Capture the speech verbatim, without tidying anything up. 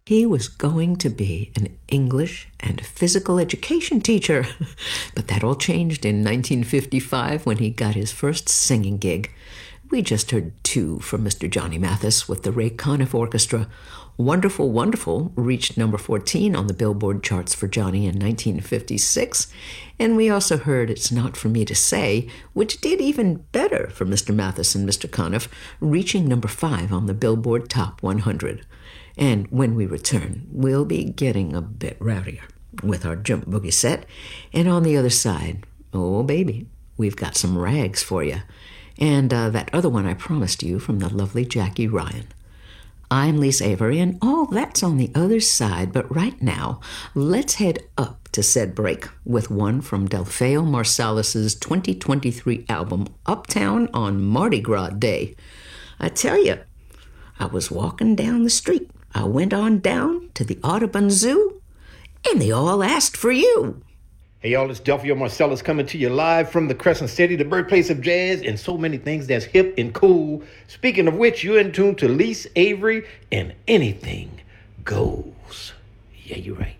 He was going to be an English and physical education teacher. But that all changed in nineteen fifty-five when he got his first singing gig. We just heard two from Mister Johnny Mathis with the Ray Conniff Orchestra. Wonderful, Wonderful reached number fourteen on the Billboard charts for Johnny in nineteen fifty-six. And we also heard It's Not For Me To Say, which did even better for Mister Mathis and Mister Conniff, reaching number five on the Billboard Top one hundred. And when we return, we'll be getting a bit rowdier with our Jump Boogie set. And on the other side, oh baby, we've got some rags for you. And uh, that other one I promised you from the lovely Jackie Ryan. I'm Lisa Avery, and all that's on the other side. But right now, let's head up to said break with one from Delfeo Marsalis's twenty twenty-three album, Uptown on Mardi Gras Day. I tell you, I was walking down the street. I went on down to the Audubon Zoo, and they all asked for you. Hey y'all, it's Delfeo Marsalis coming to you live from the Crescent City, the birthplace of jazz and so many things that's hip and cool. Speaking of which, you're in tune to Lisa Avery, and anything goes. Yeah, you're right.